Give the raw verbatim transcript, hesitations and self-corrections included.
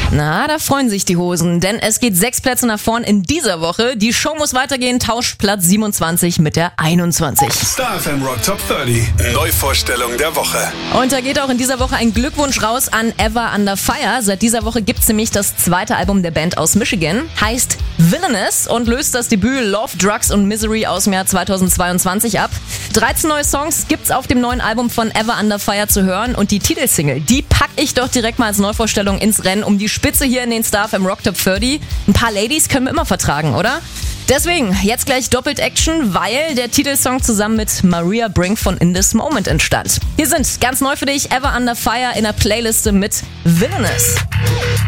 Na, da freuen sich die Hosen, denn es geht sechs Plätze nach vorn in dieser Woche. Die Show muss weitergehen, tauscht Platz siebenundzwanzig mit der einundzwanzig. Star F M Rock Top dreißig, Neuvorstellung der Woche. Und da geht auch in dieser Woche ein Glückwunsch raus an Ever Under Fire. Seit dieser Woche gibt's nämlich das zweite Album der Band aus Michigan, heißt Villainous und löst das Debüt Love, Drugs und Misery aus dem Jahr zweitausendzweiundzwanzig ab. dreizehn neue Songs gibt's auf dem neuen Album von Ever Under Fire zu hören und die Titelsingle, die pack ich doch direkt mal als Neuvorstellung ins Rennen um die Spitze hier in den Star F M Rock Top dreißig. Ein paar Ladies können wir immer vertragen, oder? Deswegen, jetzt gleich doppelt Action, weil der Titelsong zusammen mit Maria Brink von In This Moment entstand. Hier sind ganz neu für dich Ever Under Fire in der Playliste mit Villainous.